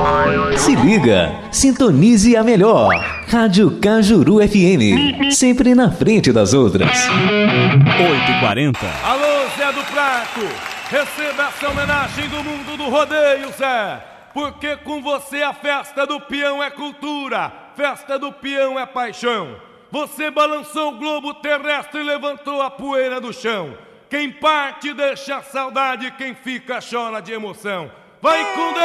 Se liga, sintonize a melhor. Rádio Cajuru FM, sempre na frente das outras. 8h40. Alô, Zé do Prato, receba essa homenagem do mundo do rodeio, Zé. Porque com você a festa do peão é cultura, festa do peão é paixão. Você balançou o globo terrestre e levantou a poeira do chão. Quem parte deixa saudade, quem fica chora de emoção. Vai com Deus!